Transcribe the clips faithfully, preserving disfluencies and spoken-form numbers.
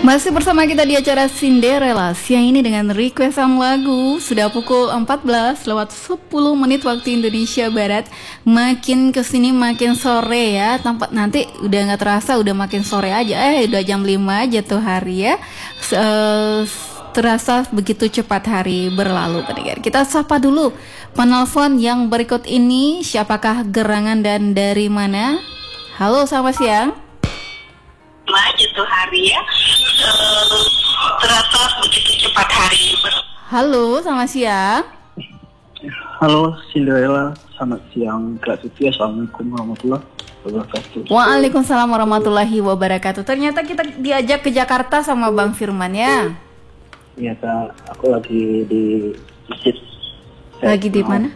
Masih bersama kita di acara Cinderella siang ini dengan requestan lagu. Sudah pukul empat belas lewat sepuluh menit waktu Indonesia Barat. Makin kesini makin sore ya. Tampak nanti udah gak terasa udah makin sore aja. Eh udah jam lima aja tuh hari ya. Se- Terasa begitu cepat hari berlalu pendengar. Kita sapa dulu penelpon yang berikut ini. Siapakah gerangan dan dari mana? Halo, selamat siang. Aja tuh hari ya, uh, terasa begitu cepat hari. Halo, selamat siang. Halo Cinderella, selamat siang Kak Suti. Assalamualaikum warahmatullahi wabarakatuh. Waalaikumsalam warahmatullahi wabarakatuh. Ternyata kita diajak ke Jakarta sama Bang Firman ya. Iya Kak, aku lagi di masjid. Lagi di mana?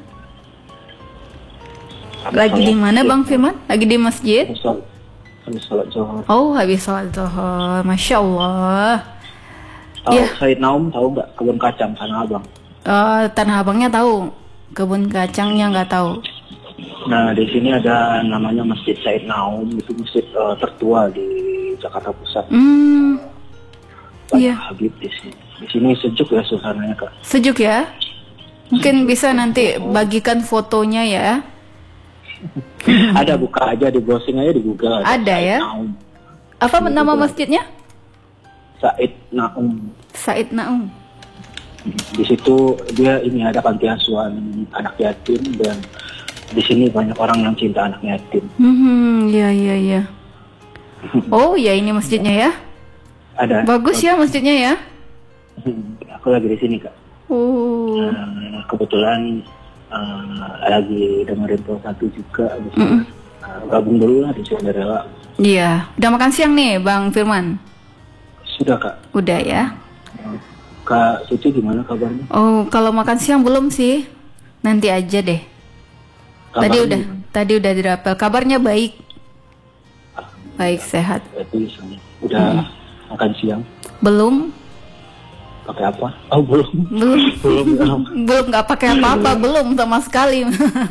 Lagi di mana Bang Firman? Lagi di masjid? Habis sholat zuhur. Oh, habis sholat zuhur. Masya Allah. Tahu Ya. Said Naum, tahu nggak kebun kacang Tanah Abang? Uh, Tanah Abangnya tahu, kebun kacangnya nggak tahu. Nah di sini ada namanya Masjid Said Naum, itu masjid uh, tertua di Jakarta Pusat. Hmm, Banyak iya. Habib di sini. Di sini sejuk ya suasananya Kak. sejuk ya. Mungkin bisa nanti bagikan fotonya ya. Ada, buka aja di browsing aja di Google. Ada Said ya. Naum. Apa Di nama Google. masjidnya? Said Naum. Said Naum. Di situ dia ini ada panti asuhan anak yatim, dan di sini banyak orang yang cinta anak yatim. Hmm, ya ya ya. Oh ya, ini masjidnya ya. Ada. Bagus ya masjidnya ya. Aku lagi di sini Kak. Oh. Uh, kebetulan uh, lagi dengerin Pro satu juga. Habis itu, Mm-mm. uh, gabung dulu lah di Cinderella. Iya, udah makan siang nih Bang Firman? Sudah Kak. Udah ya. Uh, Kak Suci gimana kabarnya? Oh, kalau makan siang belum sih. Nanti aja deh. Kabarnya Tadi udah, gimana? tadi udah dirapel. Kabarnya baik. Baik, sehat. Berarti udah makan siang. Belum? Pakai apa? Oh belum. Belum. Belum. Ya. Belum, nggak pakai apa-apa, belum sama sekali.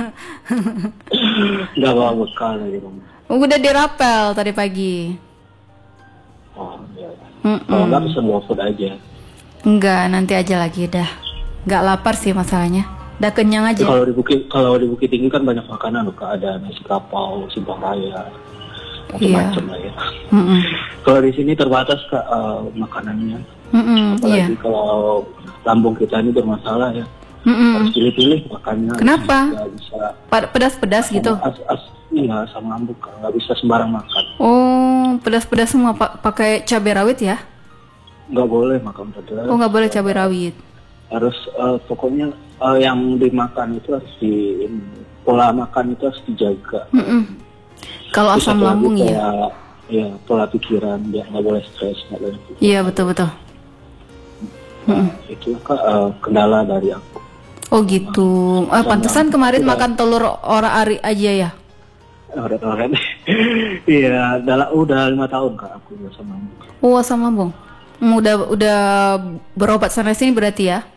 Nggak bawa bekal di rumah. Udah dirapel tadi pagi. Oh iya. Mm-mm. Kalau nggak pesen GoFood aja. Enggak, nanti aja lagi dah. Nggak lapar sih masalahnya. Udah kenyang aja. Kalau di Bukit kalau di Bukit Tinggi kan banyak makanan loh Kak, ada nasi kapau, simpang raya, macam-macam lah ya. Mm-mm. Kalau di sini terbatas Kak uh, makanannya. Mm-mm, iya. Apalagi kalau lambung kita ini bermasalah ya. Mm-mm. Harus pilih-pilih makannya. Kenapa? Nggak bisa Pa- Pedas-pedas gitu. as, as, iya sama lambung Kak, nggak bisa sembarang makan. Oh, pedas-pedas semua pa- pakai cabai rawit ya? Nggak boleh makan pedas. Oh, nggak boleh cabai rawit. Harus uh, pokoknya uh, yang dimakan itu harus di pola makan itu harus dijaga. Mm-mm. Kalau Terus asam satu lagi lambung ya. pola, ya pola pikiran, dia nggak boleh stres, nggak boleh. Iya, betul-betul. Nah, itu Kak uh, kendala dari aku. Oh gitu. Eh, pantesan kemarin Udah. makan telur ora ari aja ya. Oret-oret. Iya, dalam udah lima tahun Kak aku udah sama. Oh, asam lambung. Hmm, udah udah berobat sana sini berarti ya?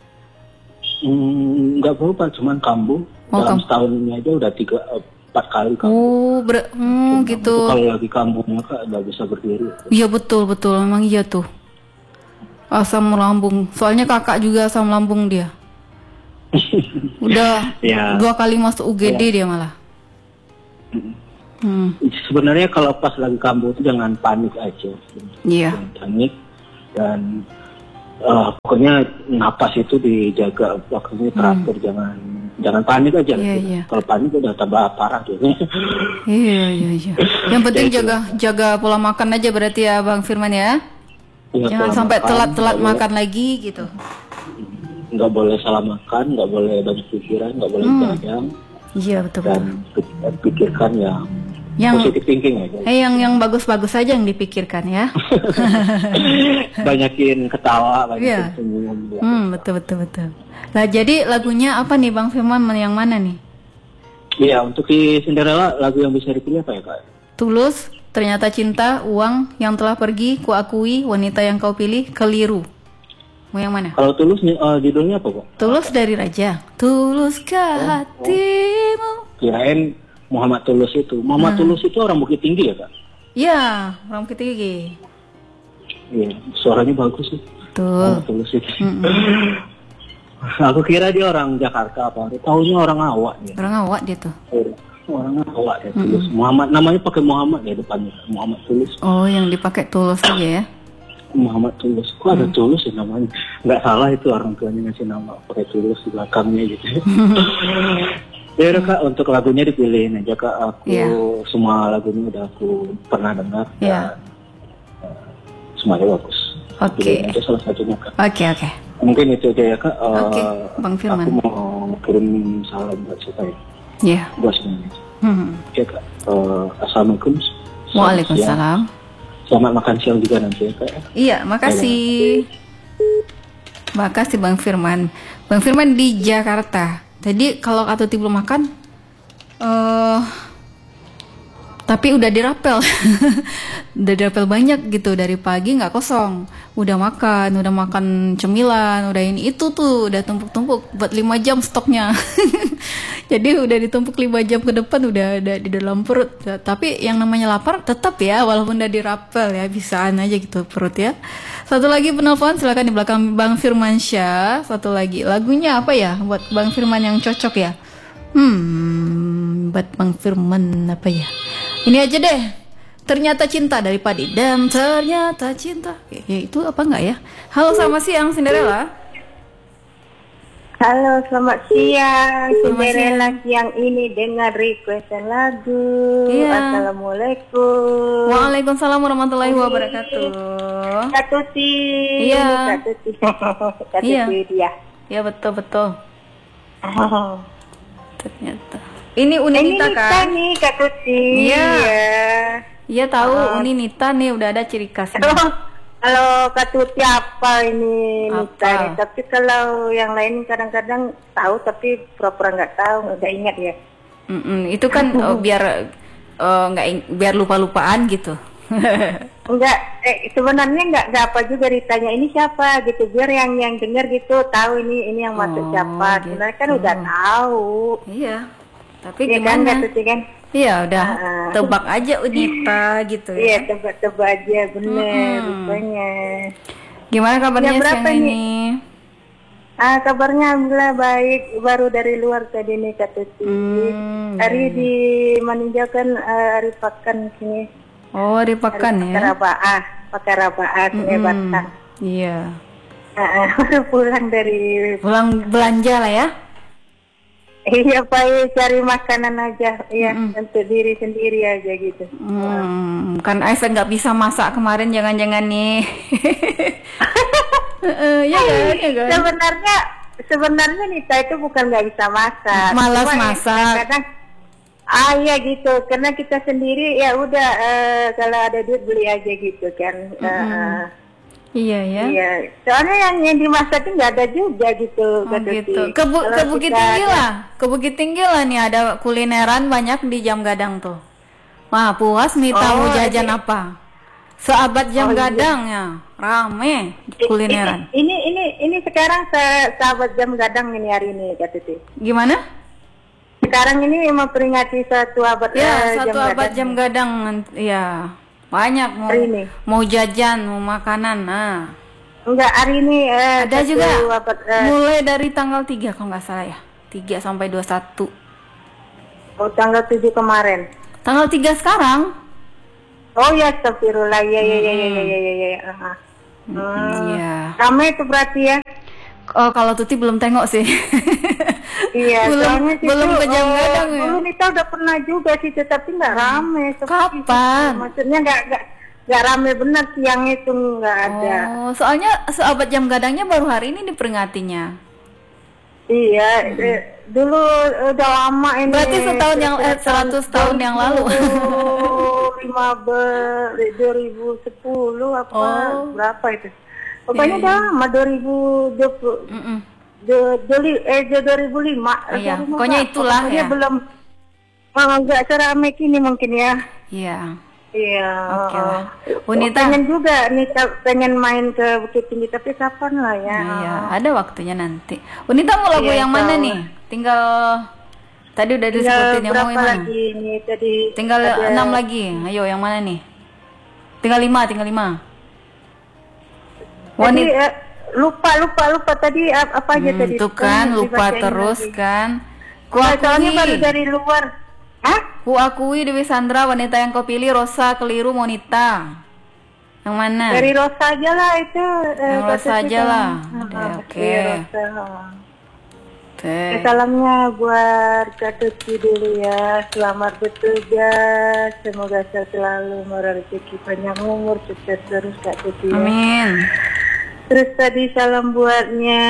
Hmm, nggak berobat, cuman kambuh. Oh, Dalam kam- setahun ini aja udah tiga eh, empat kali kambuh. Oh, ber- hmm, Kambuh gitu. tuh kalau lagi kambuhnya Kak nggak bisa berdiri. Iya betul betul, memang iya tuh. Asam lambung. Soalnya kakak juga asam lambung dia. Udah Ya. dua kali masuk U G D dia malah. Hmm, Sebenarnya kalau pas lagi kambuh itu jangan panik aja. iya. Jangan panik, dan eh, pokoknya napas itu dijaga, waktunya teratur, jangan jangan panik aja. Hmm. Iya, gitu. iya. Kalau panik udah tambah parah gitu. Iya iya iya. Yang penting Ya, itu. jaga jaga pola makan aja berarti ya Bang Firman ya. Ingat Jangan pola sampai makan, telat-telat nggak makan lagi gitu. boleh- nggak boleh salah makan, nggak boleh banyak pikiran, nggak boleh Hmm. begadang, Iya betul dan betul. pik- pikirkan yang, Yang positive thinking aja. eh yang yang bagus-bagus aja yang dipikirkan ya. Banyakin ketawa, banyakin Iya. senyum. ya. Hmm, betul betul betul. Nah, jadi lagunya apa nih Bang Firman, yang mana nih? Iya, untuk di Cinderella lagu yang bisa dipilih apa ya Kak? Tulus, Ternyata Cinta, Uang Yang Telah Pergi, Kuakui, Wanita Yang Kau Pilih, Keliru. Mau yang mana? Kalau Tulus nih, eh, judulnya apa Kak? Tulus dari Raja. Tuluskah hatimu? Kirain Muhammad Tulus itu. Muhammad Tulus itu orang Bukit Tinggi ya Kak? Ya, orang Bukit Tinggi. Iya, suaranya bagus sih. Tuh. Oh, Tulus itu. Aku kira dia orang Jakarta apa, taunya orang Awak dia. Orang Awak dia tuh. Orang Awak dia Tulus. Muhammad, namanya pakai Muhammad ya depannya, Muhammad Tulus. Oh, yang dipakai Tulus aja ya? Muhammad Tulus. Kok ada Tulus ya namanya? Nggak salah itu orang tuanya ngasih nama pakai Tulus di belakangnya gitu. Ya udah Kak, untuk lagunya dipilihin aja Kak. Aku Yeah. semua lagunya udah aku pernah dengar. Yeah. Dan, uh, semuanya bagus. Oke. Pilihin aja salah satunya Kak. Oke, oke. Mungkin itu aja ya Kak. Uh, Oke, Bang Firman. Aku mau kirim salam buat saya. Ya. Buat semuanya. Hmm. Ya Kak. Uh, Assalamualaikum. Selamat Waalaikumsalam. siang. Selamat makan siang juga nanti ya Kak. Iya, makasih. Makasih Bang Firman. Bang Firman di Jakarta. Jadi kalau Kak Tuti belum makan, eh tapi udah dirapel, udah dirapel banyak gitu dari pagi nggak kosong, udah makan, udah makan cemilan, udah ini itu tuh, udah tumpuk-tumpuk buat lima jam stoknya. Jadi udah ditumpuk lima jam ke depan udah ada di dalam perut. Tapi yang namanya lapar tetap ya, walaupun udah dirapel ya, bisaan aja gitu perut ya. Satu lagi penelpon, silakan di belakang Bang Firmansyah. Satu lagi lagunya apa ya buat Bang Firman yang cocok ya? Hmm, buat Bang Firman apa ya? Ini aja deh. Ternyata cinta dari Padi. Dan ternyata cinta. Ya, itu apa enggak ya? Halo, selamat siang Cinderella. Halo, selamat siang. Selamat Cinderella siang ini dengar requestan lagu. Iya. Assalamualaikum. Waalaikumsalam warahmatullahi wabarakatuh. Kak Tuti. Iya. Kak Tuti. Kak Iya. Tuti dia. Ya betul betul. Oh. Ternyata. Ini Ini Uninita Nita kan? nih Kak Tuti. Iya. Iya tahu Oh. Uninita nih udah ada ciri khasnya. Kalau Kak Tuti apa ini Nita Apa? nih. Tapi kalau yang lain kadang-kadang tahu tapi pura-pura nggak tahu, nggak ingat ya. Mm-mm, itu kan oh, biar eh, nggak ing- biar lupa-lupaan gitu. Enggak, eh, sebenarnya enggak enggak apa juga ditanya ini siapa gitu, biar yang yang dengar gitu tahu ini ini yang masuk Oh, siapa. gitu. Sebenarnya kan udah tahu. Iya. Tapi Iya kan gimana? Kak Tuti kan? Iya udah Ah. tebak aja Unita gitu Iya, ya. tebak-tebak aja bener Mm-mm. rupanya. Gimana kabarnya Jam berapa siang nih? ini? Ah, kabarnya alhamdulillah baik, baru dari luar tadi nih Kak Tuti. Hmm, Hari di meninjau kan eh, hari pekan sini. Oh, di pekan Hari ya. Pakarabaah, Pakarabaah Sungai Mm-mm. Batang. Iya. Ah, ah, baru pulang dari Pulang belanja lah ya. Iya Pak, cari makanan aja, ya untuk diri sendiri aja gitu. Hmm, kan Aisyah nggak bisa masak kemarin, jangan-jangan nih. Eh, ya kan, ya kan. Sebenarnya, sebenarnya Nita itu bukan nggak bisa masak. Malas Cuma ya masak. Kadang, ah ya gitu, karena kita sendiri ya udah eh, kalau ada duit beli aja gitu kan. Eh, Iya ya. Iya, soalnya yang yang dimasak itu nggak ada juga gitu. Oh Kak Tuti. gitu. Ke, Bu- Kalau ke Bukit kita Tinggi ada- lah. Ke Bukit Tinggi lah nih ada kulineran banyak di Jam Gadang tuh. Wah puas nih tahu Oh, jajan iya. apa. Seabad Jam Oh, iya. Gadang ya. Rame kulineran. Ini ini ini, ini sekarang se- sahabat jam gadang ini hari ini Kak Tuti. Gimana? Sekarang ini memperingati satu abad Ya eh, satu abad Jam Gadang. Ya banyak mau Hari ini. mau jajan mau makanan. Nah Enggak, hari ini eh, ada satu juga. abad, eh, Mulai dari tanggal tiga kalau nggak salah ya. Tiga sampai dua puluh satu. oh, tanggal tujuh kemarin. Tanggal tiga sekarang. Oh ya, astagfirullah. Ya ya ya ya ya ya ya. ya. Ah. Hmm. Iya. Ramai itu berarti ya. Oh kalau Tuti belum tengok sih. Iya, belum soalnya situ, belum ke Jam oh, Gadang ya. dulu Nita udah pernah juga sih, tapi nggak rame. sepi Kapan? gitu. Maksudnya nggak nggak nggak rame benar siang itu nggak ada. Oh, soalnya seabad Jam Gadangnya baru hari ini diperingatinya. Iya, eh, dulu udah lama ini. Berarti setahun yang eh, seratus tahun yang lalu. lima belas dua ribu sepuluh apa Oh. berapa itu? Pokoknya Iya, udah lama dua ribu dua puluh Mm-mm. dua- dua- eh dua ribu lima. Iya, dua ribu pokoknya berapa? itulah Pokoknya ya. belum oh, nggak serame kini mungkin ya. Iya. Iya. Oke lah. Oh, Unita. pengen juga nih pengen main ke Bukit Tinggi tapi kapan lah ya? Iya, ada waktunya nanti. Unita mau lagu Iya, yang mana insya nih? Tinggal tadi udah Tinggal disebutin yang mau berapa yang mana? lagi nih tadi? Tinggal ada- enam lagi. Ayo yang mana nih? Tinggal lima, tinggal lima. Tadi Wanita. eh, lupa lupa lupa tadi ap- apa aja Hmm, tadi? tuh kan Tolong lupa dibacain terus lagi. kan. Nah, soalnya baru Kuakui. dari luar. Hah? Kuakui Dewi Sandra, wanita yang kau pilih Rosa, keliru Monita. Yang mana? Dari Rosa aja lah itu. eh, Yang Rosa kata aja sih lah. kan. Oke, Ah, oke. iya, Rosa. Oke. Ya, salamnya buat Kak Tuti dulu ya. Selamat bertugas. Semoga sehat selalu, murah rezeki, panjang umur, sukses terus Kak Tuti ya. Amin. Terus tadi salam buatnya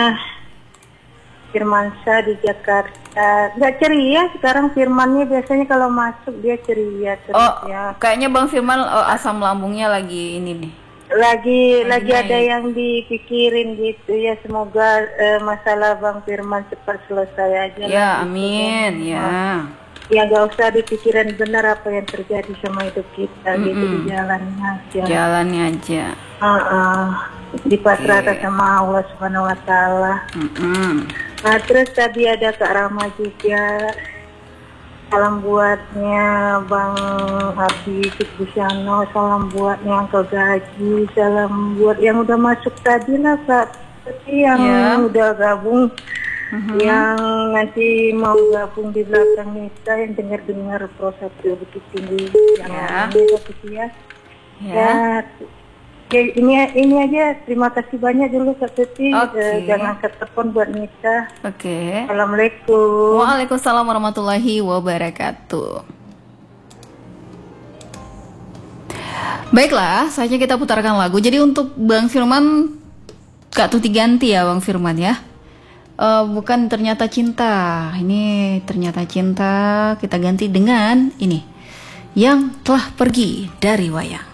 Firmansyah di Jakarta. Nggak ceria sekarang Firmannya, biasanya kalau masuk dia ceria terus Oh, ya. kayaknya Bang Firman oh, asam lambungnya lagi ini nih. Lagi Lagi lagi ada naik. yang dipikirin gitu ya. Semoga eh, masalah Bang Firman cepat selesai aja. Ya, lah, gitu amin. kan. Ya. Ya nggak usah dipikirin benar apa yang terjadi sama hidup kita gitu, di jalannya aja. Jalannya aja. Uh-uh. Dipasrahkan sama Allah Subhanahu Wa Taala. Mm-mm. Nah terus tadi ada Kak Rama juga. Salam buatnya Bang Abi Busano, salam buatnya Uncle Gaji, salam buat yang udah masuk tadi lah Kak, tapi yang Ya. udah gabung, yang nanti mau gabung di belakang kita, yang dengar-dengar proses Bukit Tinggi yang Ya. lain gitu ya. Ya. Ya, ini ini aja, terima kasih banyak dulu Kak Tuti. Oke. Eh, jangan angkat telepon buat Nita. Oke. Assalamualaikum. Waalaikumsalam warahmatullahi wabarakatuh. Baiklah, saatnya kita putarkan lagu. Jadi untuk Bang Firman, Kak Tuti ganti ya Bang Firman ya. Eh, bukan ternyata cinta. Ini ternyata cinta. Kita ganti dengan ini. Yang telah pergi dari wayang.